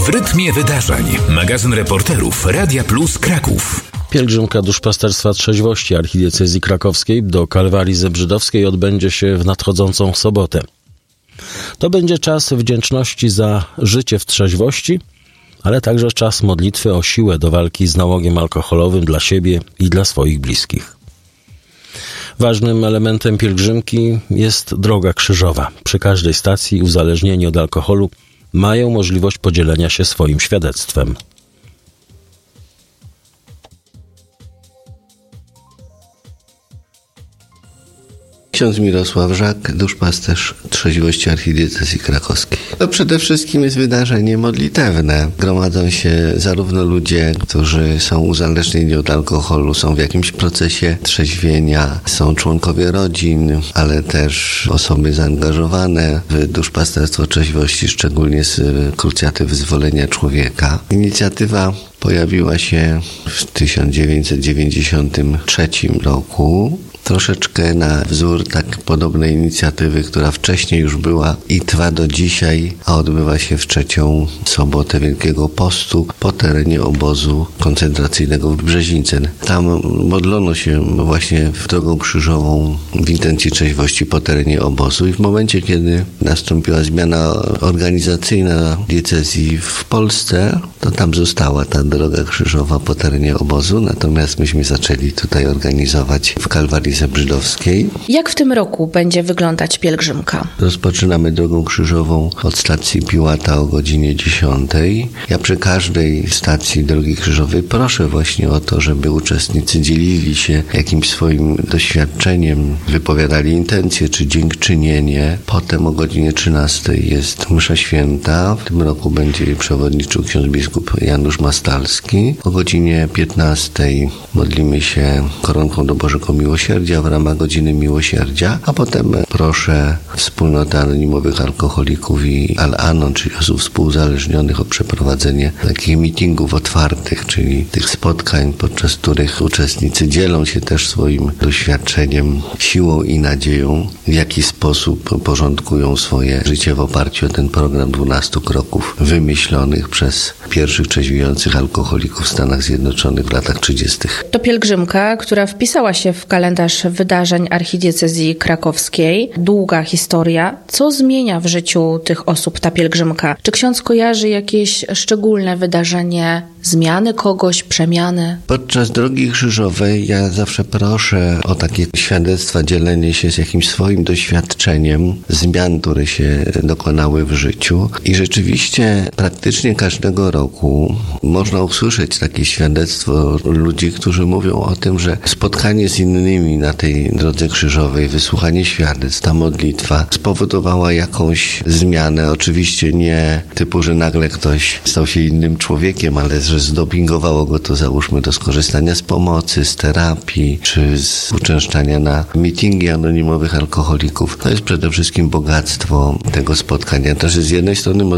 W rytmie wydarzeń. Magazyn reporterów Radia Plus Kraków. Pielgrzymka duszpasterstwa trzeźwości archidiecezji krakowskiej do Kalwarii Zebrzydowskiej odbędzie się w nadchodzącą sobotę. To będzie czas wdzięczności za życie w trzeźwości, ale także czas modlitwy o siłę do walki z nałogiem alkoholowym dla siebie i dla swoich bliskich. Ważnym elementem pielgrzymki jest droga krzyżowa. Przy każdej stacji uzależnieni od alkoholu mają możliwość podzielenia się swoim świadectwem. Ksiądz Mirosław Żak, duszpasterz trzeźwości archidiecezji krakowskiej. To przede wszystkim jest wydarzenie modlitewne. Gromadzą się zarówno ludzie, którzy są uzależnieni od alkoholu, są w jakimś procesie trzeźwienia, są członkowie rodzin, ale też osoby zaangażowane w duszpasterstwo trzeźwości, szczególnie z krucjaty wyzwolenia człowieka. Inicjatywa pojawiła się w 1993 roku. Troszeczkę na wzór tak podobnej inicjatywy, która wcześniej już była i trwa do dzisiaj, a odbywa się w trzecią sobotę Wielkiego Postu po terenie obozu koncentracyjnego w Brzezińce. Tam modlono się właśnie w drogą krzyżową w intencji trzeźwości po terenie obozu i w momencie, kiedy nastąpiła zmiana organizacyjna diecezji w Polsce, to tam została ta droga krzyżowa po terenie obozu, natomiast myśmy zaczęli tutaj organizować w Kalwarii Zebrzydowskiej. Jak w tym roku będzie wyglądać pielgrzymka? Rozpoczynamy drogą krzyżową od stacji Piłata o godzinie 10. Ja przy każdej stacji drogi krzyżowej proszę właśnie o to, żeby uczestnicy dzielili się jakimś swoim doświadczeniem, wypowiadali intencje czy dziękczynienie. Potem o godzinie 13 jest msza święta. W tym roku będzie jej przewodniczył ksiądz biskup Janusz Mastalski. O godzinie 15 modlimy się koronką do Bożego Miłosierdzia w ramach Godziny Miłosierdzia, a potem proszę wspólnotę anonimowych alkoholików i Al-Anon, czyli osób współuzależnionych, o przeprowadzenie takich meetingów otwartych, czyli tych spotkań, podczas których uczestnicy dzielą się też swoim doświadczeniem, siłą i nadzieją, w jaki sposób porządkują swoje życie w oparciu o ten program 12 kroków wymyślonych przez pierwszych trzeźwiejących alkoholików w Stanach Zjednoczonych w latach 30. To pielgrzymka, która wpisała się w kalendarz wydarzeń archidiecezji krakowskiej. Długa historia. Co zmienia w życiu tych osób ta pielgrzymka? Czy ksiądz kojarzy jakieś szczególne wydarzenie, zmiany kogoś, przemiany? Podczas drogi krzyżowej ja zawsze proszę o takie świadectwa, dzielenie się z jakimś swoim doświadczeniem zmian, które się dokonały w życiu. I rzeczywiście praktycznie każdego roku można usłyszeć takie świadectwo ludzi, którzy mówią o tym, że spotkanie z innymi na tej drodze krzyżowej, wysłuchanie świadectw, ta modlitwa spowodowała jakąś zmianę. Oczywiście nie typu, że nagle ktoś stał się innym człowiekiem, ale że zdopingowało go to, załóżmy, do skorzystania z pomocy, z terapii, czy z uczęszczania na mityngi anonimowych alkoholików. To jest przede wszystkim bogactwo tego spotkania. To, że z jednej strony